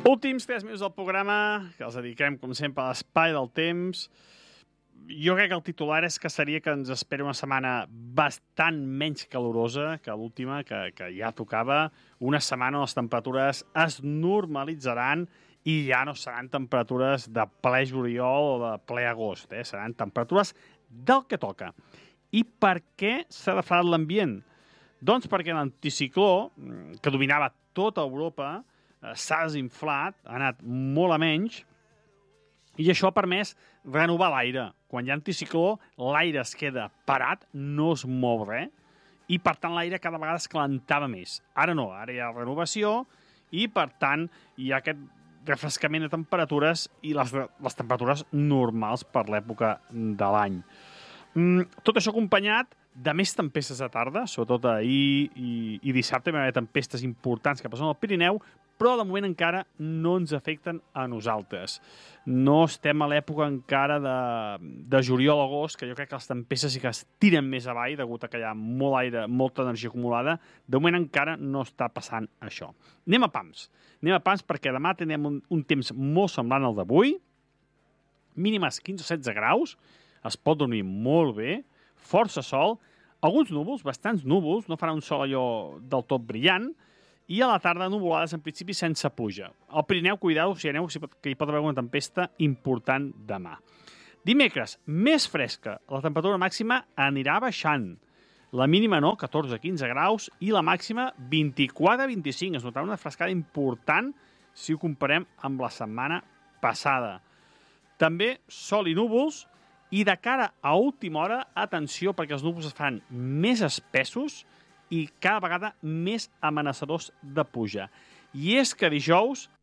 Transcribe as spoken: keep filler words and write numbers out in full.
Últims tres minuts del programa, que els dediquem, com sempre, a l'espai del temps. Jo crec que el titular és que seria que ens espera una setmana bastant menys calorosa que l'última, que, que ja tocava. Una setmana on les temperatures es normalitzaran i ja no seran temperatures de ple juliol o de ple agost, eh? Seran temperatures del que toca. I per què s'ha refredat l'ambient? Doncs perquè l'anticicló, que dominava tota Europa, s'ha desinflat, ha anat molt a menys, i això ha permès renovar l'aire. Quan hi ha anticicló, l'aire es queda parat, no es mou res, i per tant l'aire cada vegada es calentava més. Ara no, ara hi ha renovació, i per tant hi ha aquest refrescament de temperatures i les, les temperatures normals per l'època de l'any. Mm, tot això acompanyat de més tempestes de tarda, sobretot ahir i, i dissabte hi va haver tempestes importants que passen al Pirineu, però de moment encara no ens afecten a nosaltres. No estem a l'època encara de, de juliol a agost, que jo crec que les tempestes sí que es tiren més avall, degut a que hi ha molt aire, molta energia acumulada. De moment encara no està passant això. Anem a pams. Anem a pams perquè demà tenim un, un temps molt semblant al d'avui, mínimes quinze o setze graus, es pot dormir molt bé, força sol, alguns núvols, bastants núvols, no farà un sol allò del tot brillant, i a la tarda nuvolades, en principi, sense pluja. Al Pirineu, cuideu, si aneu, que hi pot haver una tempesta important demà. Dimecres, més fresca. La temperatura màxima anirà baixant. La mínima no, catorze a quinze graus, i la màxima vint-i-quatre a vint-i-cinc. Es notarà una frescada important si ho comparem amb la setmana passada. També sol i núvols, i de cara a última hora, atenció, perquè els núvols es fan més espessos i cada vegada més amenaçadors de pluja. I és que dijous